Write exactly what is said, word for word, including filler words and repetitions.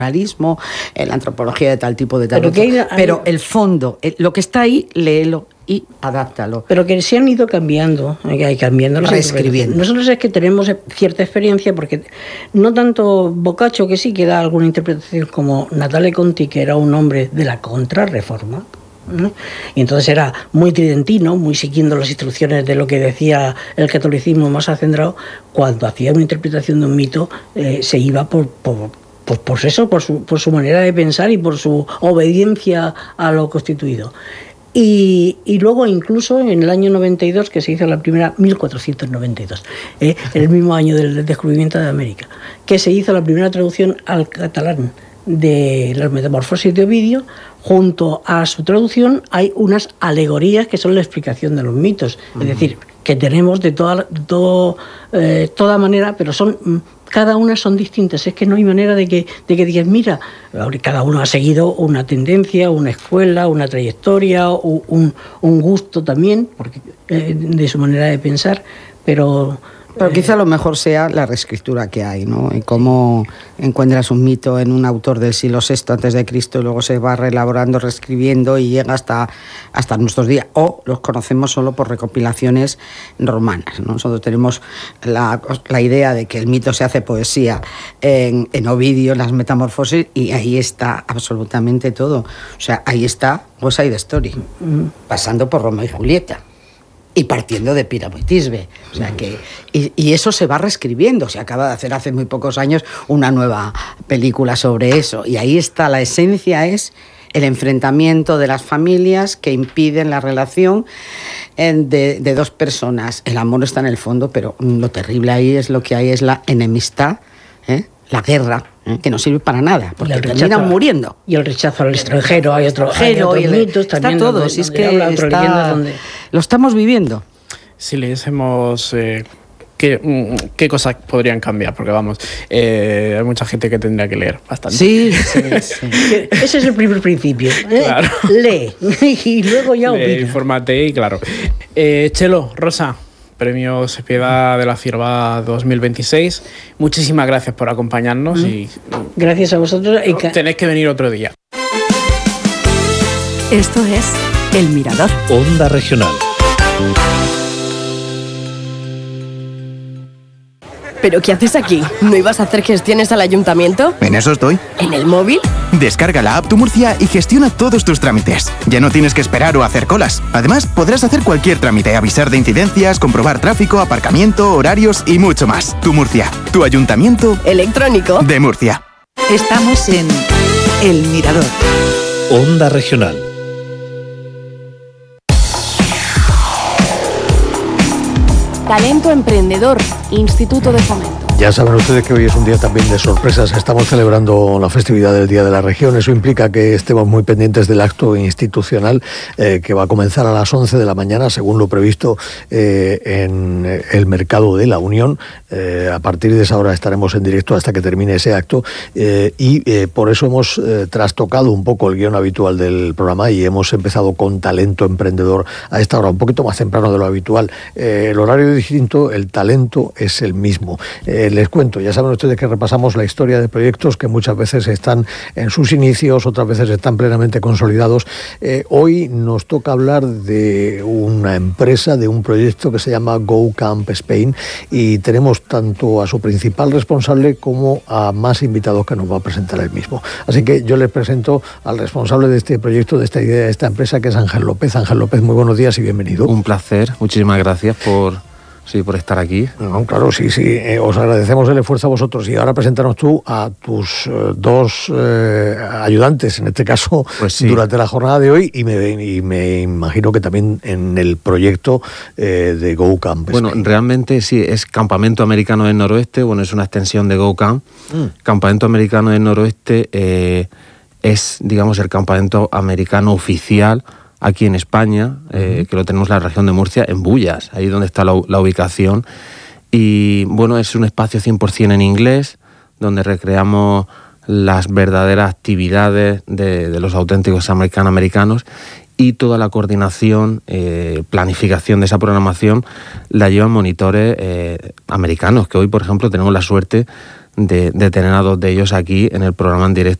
realismo, en la antropología de tal tipo, de tal pero, otro. Hay, hay... pero el fondo, el, lo que está ahí, léelo y adáptalo. Pero que se han ido cambiando, hay cambiando, reescribiendo. Nosotros es que tenemos cierta experiencia, porque no tanto Boccaccio, que sí que da alguna interpretación, como Natale Conti, que era un hombre de la contrarreforma, ¿no? Y entonces era muy tridentino, muy siguiendo las instrucciones de lo que decía el catolicismo más acendrado. Cuando hacía una interpretación de un mito, eh, se iba por... por Pues por eso, por su, por su manera de pensar y por su obediencia a lo constituido. Y, y luego incluso en el año noventa y dos, que se hizo la primera, mil cuatrocientos noventa y dos, eh, el mismo año del descubrimiento de América, que se hizo la primera traducción al catalán de las Metamorfosis de Ovidio. Junto a su traducción hay unas alegorías que son la explicación de los mitos, uh-huh. Es decir, que tenemos de toda, de todo, eh, toda manera, pero son... cada una son distintas, es que no hay manera de que, de que digas, mira, cada uno ha seguido una tendencia, una escuela, una trayectoria, un, un gusto también, porque, eh, de su manera de pensar, pero... Pero quizá lo mejor sea la reescritura que hay, ¿no? Y cómo encuentras un mito en un autor del siglo sexto antes de Cristo y luego se va reelaborando, reescribiendo y llega hasta, hasta nuestros días. O los conocemos solo por recopilaciones romanas, ¿no? Nosotros tenemos la, la idea de que el mito se hace poesía en, en Ovidio, en las Metamorfosis, y ahí está absolutamente todo. O sea, ahí está West Side Story, pasando por Romeo y Julieta. Y partiendo de Piramo y Tisbe. O sea que, y, y eso se va reescribiendo. Se acaba de hacer hace muy pocos años una nueva película sobre eso. Y ahí está, la esencia es el enfrentamiento de las familias que impiden la relación de, de dos personas. El amor está en el fondo, pero lo terrible ahí es lo que hay es la enemistad, ¿eh? La guerra, ¿eh? Que no sirve para nada, porque terminan muriendo. Y el rechazo al extranjero, hay otro, hay otros mitos también. Está todo, donde, si es donde que está, donde... lo estamos viviendo. Si leyésemos eh, qué, qué cosas podrían cambiar, porque vamos, eh, hay mucha gente que tendría que leer bastante. Sí, sí, sí. Ese es el primer principio. ¿eh? Claro. Lee y luego ya opina. Infórmate y claro. Eh, Chelo, Rosa, Premio Cepeda de la Cierva dos mil veintiséis. Muchísimas gracias por acompañarnos. Mm. y Gracias a vosotros. Y tenéis que venir otro día. Esto es El Mirador. Onda Regional. ¿Pero qué haces aquí? ¿No ibas a hacer gestiones al ayuntamiento? En eso estoy. ¿En el móvil? Descarga la app Tu Murcia y gestiona todos tus trámites. Ya no tienes que esperar o hacer colas. Además, podrás hacer cualquier trámite, avisar de incidencias, comprobar tráfico, aparcamiento, horarios y mucho más. Tu Murcia, tu ayuntamiento electrónico de Murcia. Estamos en El Mirador. Onda Regional. Talento Emprendedor, Instituto de Fomento. Ya saben ustedes que hoy es un día también de sorpresas. Estamos celebrando la festividad del Día de la Región. Eso implica que estemos muy pendientes del acto institucional eh, que va a comenzar a las once de la mañana, según lo previsto eh, en el Mercado de la Unión. Eh, a partir de esa hora estaremos en directo hasta que termine ese acto eh, y eh, por eso hemos eh, trastocado un poco el guión habitual del programa y hemos empezado con Talento Emprendedor a esta hora, un poquito más temprano de lo habitual. Eh, el horario es distinto, el talento es el mismo. Eh, les cuento, ya saben ustedes que repasamos la historia de proyectos que muchas veces están en sus inicios, otras veces están plenamente consolidados. Eh, hoy nos toca hablar de una empresa, de un proyecto que se llama GoCamp Spain y tenemos tanto a su principal responsable como a más invitados que nos va a presentar el mismo. Así que yo les presento al responsable de este proyecto, de esta idea, de esta empresa, que es Ángel López. Ángel López, muy buenos días y bienvenido. Un placer, muchísimas gracias por... Sí, por estar aquí. No, claro, sí, sí. Eh, os agradecemos el esfuerzo a vosotros. Y ahora preséntanos tú a tus eh, dos eh, ayudantes, en este caso, pues sí, durante la jornada de hoy. Y me, y me imagino que también en el proyecto eh, de GoCamp. Bueno, realmente sí, es Campamento Americano del Noroeste. Bueno, es una extensión de GoCamp. Mm. Campamento Americano del Noroeste eh, es, digamos, el campamento americano oficial aquí en España, eh, que lo tenemos en la región de Murcia, en Bullas, ahí donde está la, la ubicación. Y bueno, es un espacio cien por ciento en inglés, donde recreamos las verdaderas actividades de, de los auténticos americanos y toda la coordinación, eh, planificación de esa programación la llevan monitores eh, americanos, que hoy, por ejemplo, tenemos la suerte de, de tener a dos de ellos aquí en el programa en directo